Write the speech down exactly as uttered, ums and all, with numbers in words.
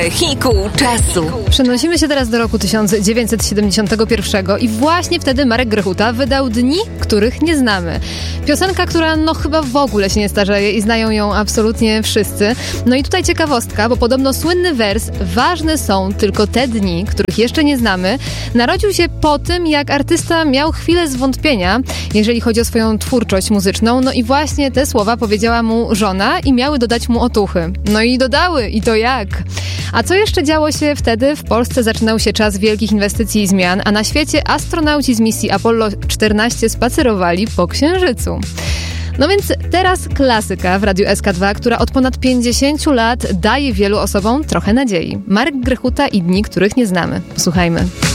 Hiku czasu. Przenosimy się teraz do roku tysiąc dziewięćset siedemdziesiątego pierwszego i właśnie wtedy Marek Grechuta wydał Dni, których nie znamy. Piosenka, która no chyba w ogóle się nie starzeje i znają ją absolutnie wszyscy. No i tutaj ciekawostka, bo podobno słynny wers "Ważne są tylko te dni, których jeszcze nie znamy" narodził się po tym, jak artysta miał chwilę zwątpienia, jeżeli chodzi o swoją twórczość muzyczną. No i właśnie te słowa powiedziała mu żona i miały dodać mu otuchy. No i dodały, i to jak? A co jeszcze działo się wtedy? W Polsce zaczynał się czas wielkich inwestycji i zmian, a na świecie astronauci z misji Apollo czternaście spacerowali po Księżycu. No więc teraz klasyka w Radiu S K dwa, która od ponad pięćdziesięciu lat daje wielu osobom trochę nadziei. Marek Grechuta i Dni, których nie znamy. Posłuchajmy.